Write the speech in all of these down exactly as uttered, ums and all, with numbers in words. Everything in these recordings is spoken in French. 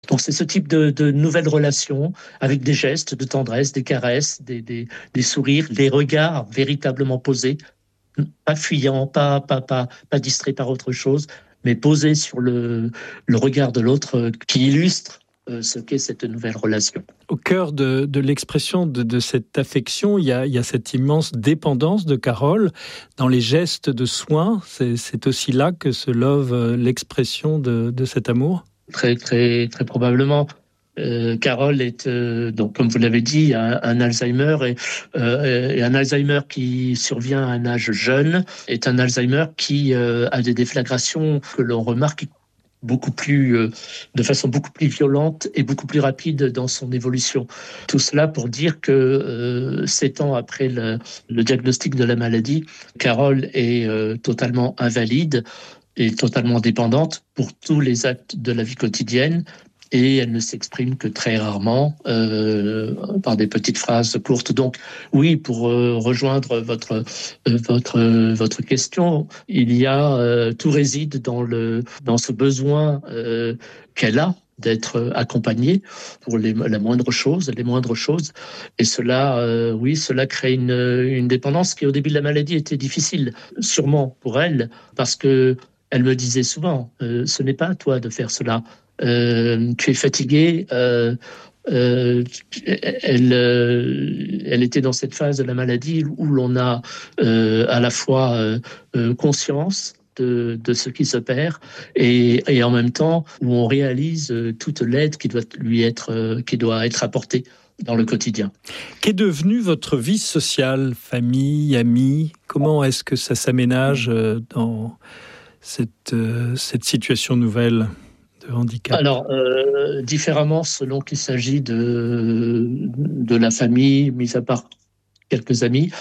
Donc c'est ce type de, de nouvelles relations avec des gestes de tendresse, des caresses, des, des, des sourires, des regards véritablement posés, pas fuyants, pas, pas, pas, pas distraits par autre chose, mais posés sur le, le regard de l'autre euh, qui illustre euh, ce qu'est cette nouvelle relation. Au cœur de, de l'expression de, de cette affection, il y, a, il y a cette immense dépendance de Carole dans les gestes de soins. C'est, c'est aussi là que se love l'expression de, de cet amour. Très, très, très probablement. Euh, Carole est, euh, donc, comme vous l'avez dit, un, un Alzheimer et, euh, et un Alzheimer qui survient à un âge jeune est un Alzheimer qui euh, a des déflagrations que l'on remarque beaucoup plus, euh, de façon beaucoup plus violente et beaucoup plus rapide dans son évolution. Tout cela pour dire que euh, sept ans après le, le diagnostic de la maladie, Carole est euh, totalement invalide et totalement dépendante pour tous les actes de la vie quotidienne. Et elle ne s'exprime que très rarement euh, par des petites phrases courtes. Donc oui, pour euh, rejoindre votre euh, votre euh, votre question, il y a euh, tout réside dans le dans ce besoin euh, qu'elle a d'être accompagnée pour les, la moindre chose, les moindres choses. Et cela, euh, oui, cela crée une, une dépendance qui au début de la maladie était difficile, sûrement pour elle, parce que elle me disait souvent, euh, ce n'est pas à toi de faire cela. Euh, tu es fatiguée. Euh, euh, elle, euh, elle était dans cette phase de la maladie où l'on a euh, à la fois euh, euh, conscience de, de ce qui se perd et, et en même temps où on réalise euh, toute l'aide qui doit lui être, euh, qui doit être apportée dans le quotidien. Qu'est devenue votre vie sociale, famille, amis ? Comment est-ce que ça s'aménage euh, dans cette, euh, cette situation nouvelle de handicap? Alors, euh, différemment selon qu'il s'agit de, de la famille, mis à part quelques amis,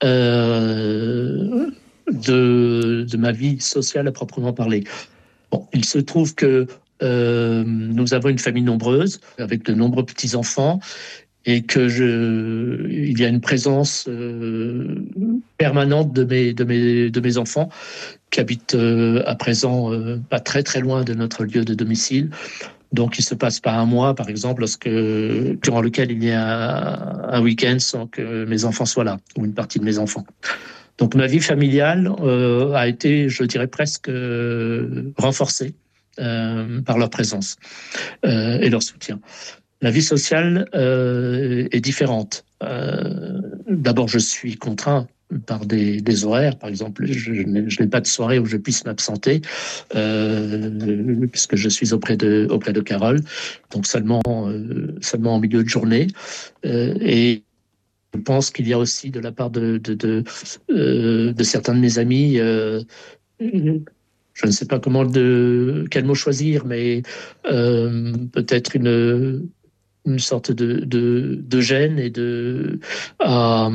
euh, de, de ma vie sociale à proprement parler. Bon, il se trouve que euh, nous avons une famille nombreuse, avec de nombreux petits-enfants, et que je, il y a une présence euh, permanente de mes, de mes, de mes enfants qui habitent euh, à présent euh, pas très très loin de notre lieu de domicile. Donc il ne se passe pas un mois, par exemple, lorsque, durant lequel il y a un week-end sans que mes enfants soient là, ou une partie de mes enfants. Donc ma vie familiale euh, a été, je dirais, presque euh, renforcée euh, par leur présence euh, et leur soutien. La vie sociale euh, est différente. Euh, d'abord, je suis contraint par des, des horaires. Par exemple, je, je n'ai pas de soirée où je puisse m'absenter, euh, puisque je suis auprès de, auprès de Carole, donc seulement, euh, seulement en milieu de journée. Euh, et je pense qu'il y a aussi de la part de, de, de, euh, de certains de mes amis, euh, je ne sais pas comment de, quel mot choisir, mais euh, peut-être une une sorte de, de, de gêne et de à,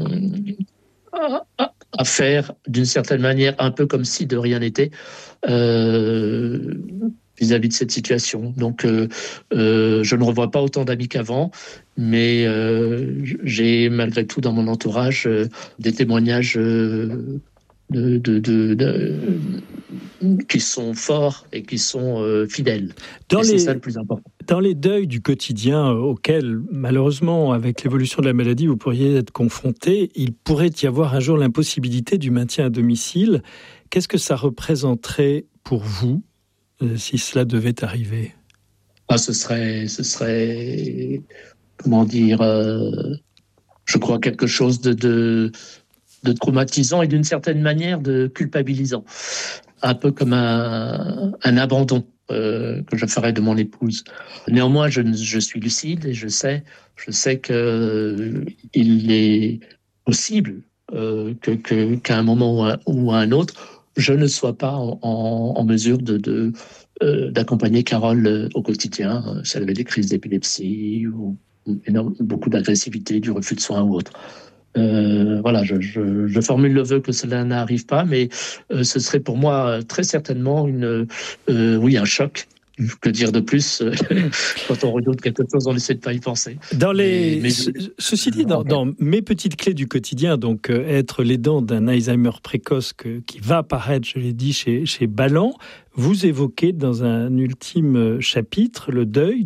à, à faire d'une certaine manière un peu comme si de rien n'était euh, vis-à-vis de cette situation. Donc euh, euh, je ne revois pas autant d'amis qu'avant, mais euh, j'ai malgré tout dans mon entourage euh, des témoignages euh, de, de, de, de, qui sont forts et qui sont euh, fidèles. Dans et les... c'est ça le plus important. Dans les deuils du quotidien auxquels, malheureusement, avec l'évolution de la maladie, vous pourriez être confronté, il pourrait y avoir un jour l'impossibilité du maintien à domicile. Qu'est-ce que ça représenterait pour vous euh, si cela devait arriver ? Ah, ce serait, ce serait, comment dire, euh, je crois quelque chose de, de, de traumatisant et d'une certaine manière de culpabilisant. Un peu comme un, un abandon. Euh, que je ferai de mon épouse. Néanmoins, je, je suis lucide et je sais, je sais que euh, il est possible euh, que, que, qu'à un moment ou à, ou à un autre, je ne sois pas en, en, en mesure de, de, euh, d'accompagner Carole euh, au quotidien, euh, si elle avait des crises d'épilepsie ou, ou énorme, beaucoup d'agressivité, du refus de soins ou autre. Euh, voilà, je, je, je formule le vœu que cela n'arrive pas, mais euh, ce serait pour moi très certainement une, euh, oui, un choc. Que dire de plus quand on redoute quelque chose, on essaie de pas y penser. Dans les, mais, mais ce, ceci dit, dans, dans mes petites clés du quotidien, donc euh, être l'aidant d'un Alzheimer précoce que, qui va apparaître, je l'ai dit, chez, chez Balland, Vous évoquez dans un ultime chapitre le deuil